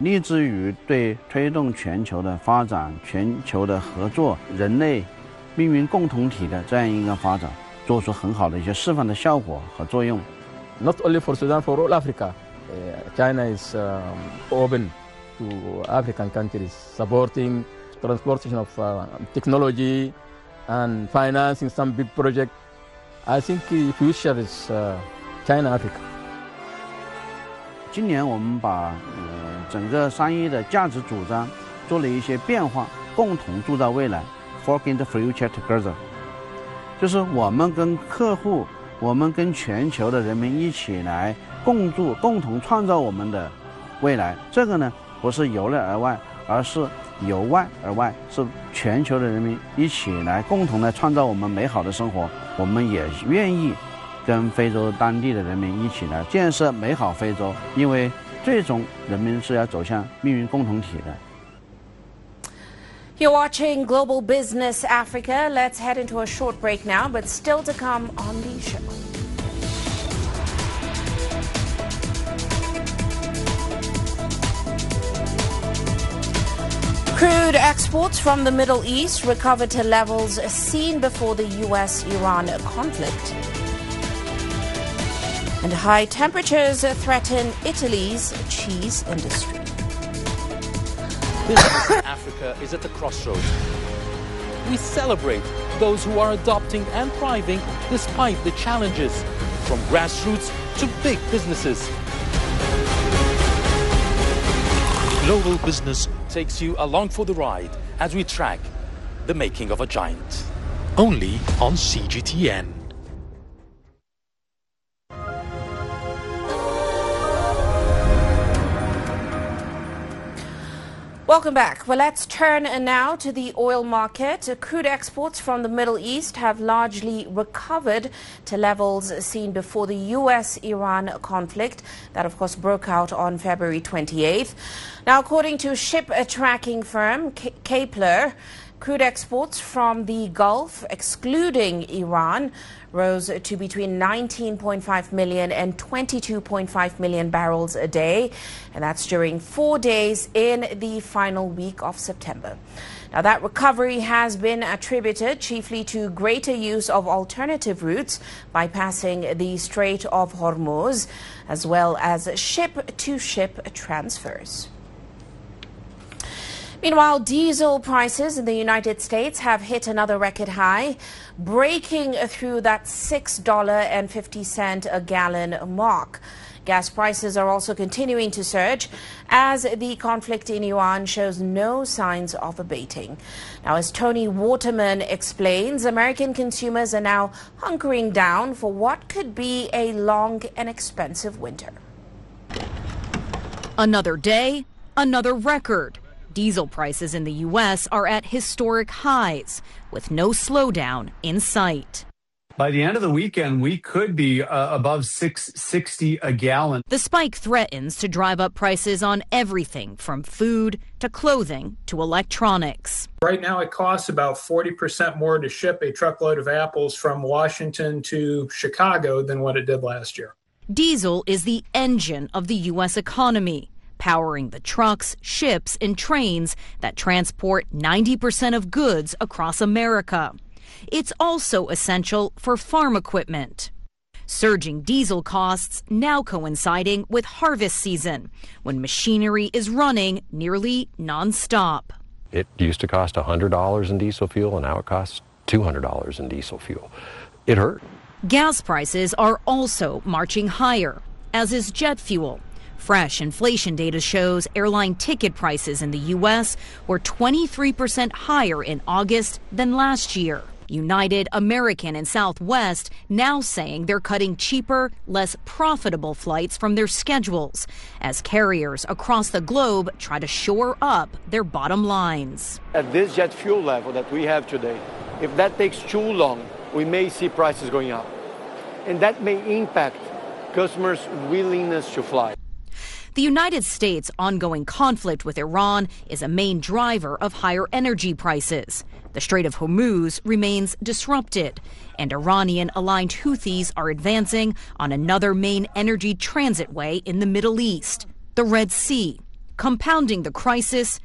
立志于对推动全球的发展、全球的合作、人类命运共同体的这样一个发展，做出很好的一些示范的效果和作用。 Not only for Sudan, for all Africa, China is open to African countries, supporting transportation of technology and financing some big project. I think the future is China, Africa. 今年我们把整个商业的价值主张做了一些变化，共同铸造未来 ，Forging the future together， 就是我们跟客户，我们跟全球的人民一起来共筑，共同创造我们的未来。这个呢，不是由内而外，而是由外而外，是全球的人民一起来共同来创造我们美好的生活。我们也愿意跟非洲当地的人民一起来建设美好非洲，因为最终人民是要走向命运共同体的。 You're watching Global Business Africa. Let's head into a short break now, but still to come on the show. Crude exports from the Middle East recovered to levels seen before the US-Iran conflict. And high temperatures threaten Italy's cheese industry. Business in Africa is at the crossroads. We celebrate those who are adopting and thriving despite the challenges, from grassroots to big businesses. Global Business takes you along for the ride as we track the making of a giant. Only on CGTN. Welcome back. Well, let's turn now to the oil market. Crude exports from the Middle East have largely recovered to levels seen before the US-Iran conflict. That, of course, broke out on February 28th. Now, according to ship tracking firm Kepler, crude exports from the Gulf, excluding Iran, rose to between 19.5 million and 22.5 million barrels a day, and that's during 4 days in the final week of September. Now, that recovery has been attributed chiefly to greater use of alternative routes bypassing the Strait of Hormuz, as well as ship-to-ship transfers. Meanwhile, diesel prices in the United States have hit another record high, breaking through that $6.50 a gallon mark. Gas prices are also continuing to surge as the conflict in Iran shows no signs of abating. Now, as Tony Waterman explains, American consumers are now hunkering down for what could be a long and expensive winter. Another day, another record. Diesel prices in the U.S. are at historic highs, with no slowdown in sight. By the end of the weekend, we could be above $6.60 a gallon. The spike threatens to drive up prices on everything from food to clothing to electronics. Right now, it costs about 40% more to ship a truckload of apples from Washington to Chicago than what it did last year. Diesel is the engine of the U.S. economy, powering the trucks, ships, and trains that transport 90% of goods across America. It's also essential for farm equipment. Surging diesel costs now coinciding with harvest season, when machinery is running nearly nonstop. It used to cost $100 in diesel fuel, and now it costs $200 in diesel fuel. It hurt. Gas prices are also marching higher, as is jet fuel. Fresh inflation data shows airline ticket prices in the U.S. were 23% higher in August than last year. United, American, and Southwest now saying they're cutting cheaper, less profitable flights from their schedules as carriers across the globe try to shore up their bottom lines. At this jet fuel level that we have today, if that takes too long, we may see prices going up. And that may impact customers' willingness to fly. The United States' ongoing conflict with Iran is a main driver of higher energy prices. The Strait of Hormuz remains disrupted, and Iranian-aligned Houthis are advancing on another main energy transitway in the Middle East, the Red Sea. Compounding the crisis,